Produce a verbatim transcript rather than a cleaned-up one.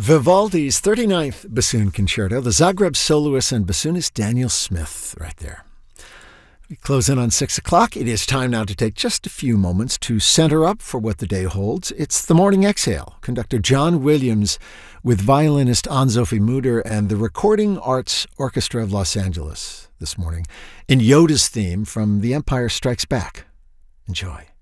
Vivaldi's thirty-ninth Bassoon Concerto, the Zagreb soloist and bassoonist Daniel Smith right there. We close in on six o'clock. It is time now to take just a few moments to center up for what the day holds. It's the Morning Exhale. Conductor John Williams with violinist Anne-Sophie Mutter and the Recording Arts Orchestra of Los Angeles this morning in Yoda's theme from The Empire Strikes Back. Enjoy.